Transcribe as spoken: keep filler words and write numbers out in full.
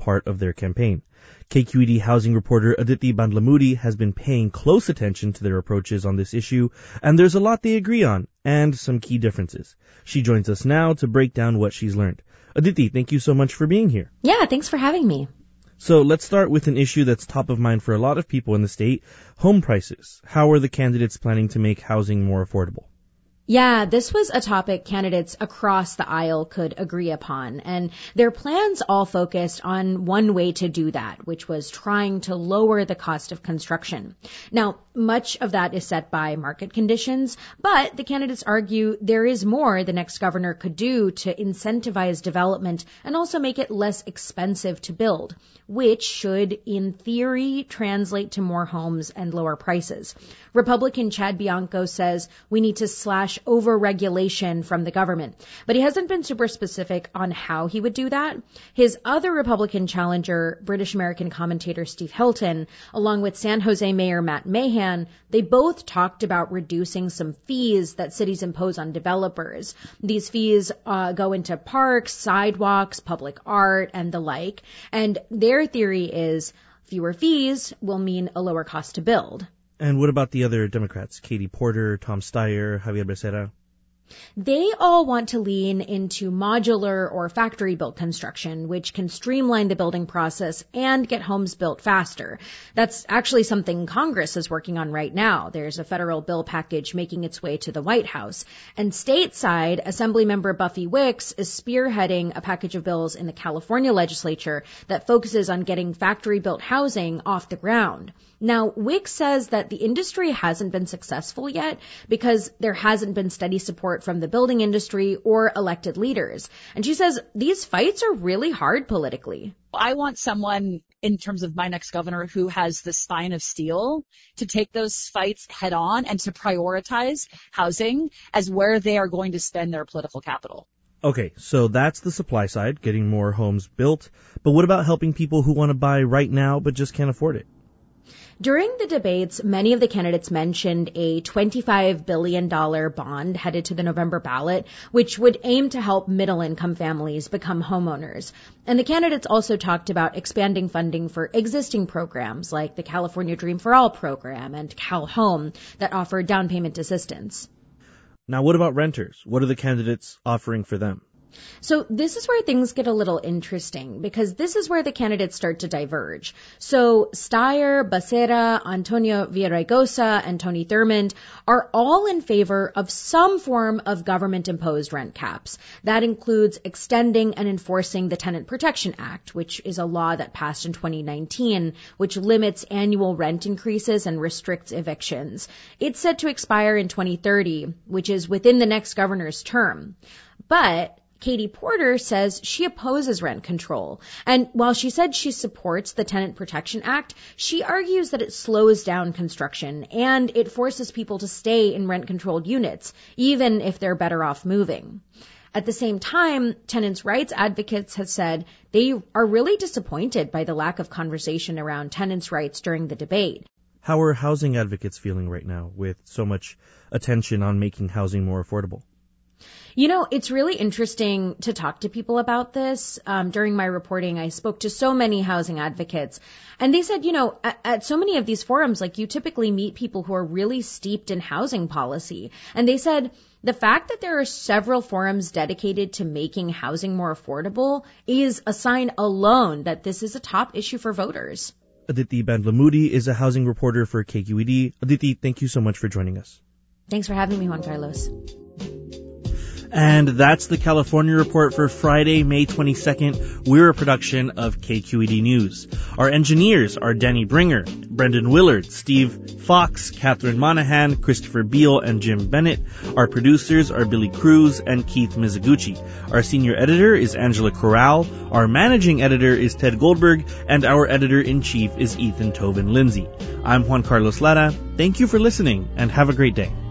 part of their campaign. K Q E D housing reporter Aditi Bandlamudi has been paying close attention to their approaches on this issue, and there's a lot they agree on, and some key differences. She joins us now to break down what she's learned. Aditi, thank you so much for being here. Yeah, thanks for having me. So let's start with an issue that's top of mind for a lot of people in the state, home prices. How are the candidates planning to make housing more affordable? Yeah, this was a topic candidates across the aisle could agree upon, and their plans all focused on one way to do that, which was trying to lower the cost of construction. Now, much of that is set by market conditions, but the candidates argue there is more the next governor could do to incentivize development and also make it less expensive to build, which should, in theory, translate to more homes and lower prices. Republican Chad Bianco says we need to slash over-regulation from the government, but he hasn't been super specific on how he would do that. His other Republican challenger, British-American commentator Steve Hilton, along with San Jose Mayor Matt Mahan, they both talked about reducing some fees that cities impose on developers. These fees uh, go into parks, sidewalks, public art, and the like, and their theory is fewer fees will mean a lower cost to build. And what about the other Democrats? Katie Porter, Tom Steyer, Javier Becerra? They all want to lean into modular or factory-built construction, which can streamline the building process and get homes built faster. That's actually something Congress is working on right now. There's a federal bill package making its way to the White House. And stateside, Assemblymember Buffy Wicks is spearheading a package of bills in the California legislature that focuses on getting factory-built housing off the ground. Now, Wicks says that the industry hasn't been successful yet because there hasn't been steady support from the building industry or elected leaders. And she says these fights are really hard politically. I want someone, in terms of my next governor, who has the spine of steel to take those fights head on and to prioritize housing as where they are going to spend their political capital. Okay, so that's the supply side, getting more homes built. But what about helping people who want to buy right now but just can't afford it? During the debates, many of the candidates mentioned a twenty-five billion dollars bond headed to the November ballot, which would aim to help middle-income families become homeowners. And the candidates also talked about expanding funding for existing programs like the California Dream for All program and Cal Home that offer down payment assistance. Now, what about renters? What are the candidates offering for them? So this is where things get a little interesting because this is where the candidates start to diverge. So Steyer, Becerra, Antonio Villaraigosa, and Tony Thurmond are all in favor of some form of government-imposed rent caps. That includes extending and enforcing the Tenant Protection Act, which is a law that passed in twenty nineteen, which limits annual rent increases and restricts evictions. It's set to expire in twenty thirty, which is within the next governor's term. But Katie Porter says she opposes rent control. And while she said she supports the Tenant Protection Act, she argues that it slows down construction and it forces people to stay in rent-controlled units, even if they're better off moving. At the same time, tenants' rights advocates have said they are really disappointed by the lack of conversation around tenants' rights during the debate. How are housing advocates feeling right now with so much attention on making housing more affordable? You know, it's really interesting to talk to people about this. Um, during my reporting, I spoke to so many housing advocates, and they said, you know, at, at so many of these forums, like you typically meet people who are really steeped in housing policy. And they said the fact that there are several forums dedicated to making housing more affordable is a sign alone that this is a top issue for voters. Aditi Bandlamudi is a housing reporter for K Q E D. Aditi, thank you so much for joining us. Thanks for having me, Juan Carlos. And that's the California Report for Friday, May twenty-second. We're a production of K Q E D News. Our engineers are Danny Bringer, Brendan Willard, Steve Fox, Catherine Monahan, Christopher Beal, and Jim Bennett. Our producers are Billy Cruz and Keith Mizuguchi. Our senior editor is Angela Corral. Our managing editor is Ted Goldberg. And our editor-in-chief is Ethan Tobin Lindsay. I'm Juan Carlos Lara. Thank you for listening, and have a great day.